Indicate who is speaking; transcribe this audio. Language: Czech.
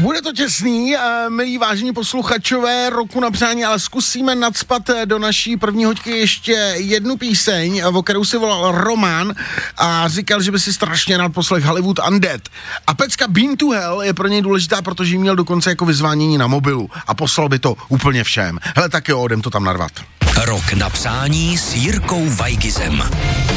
Speaker 1: Bude to těsný, milí vážení posluchačové Roku na přání, ale zkusíme nacpat do naší první hoďky ještě jednu píseň, o kterou si volal Roman a říkal, že by si strašně rád poslech Hollywood Undead. A pecka Been to Hell je pro něj důležitá, protože ji měl dokonce jako vyzvánění na mobilu a poslal by to úplně všem. Hele, tak jo, jdem to tam narvat.
Speaker 2: Rok na přání s Jirkou Weigizem.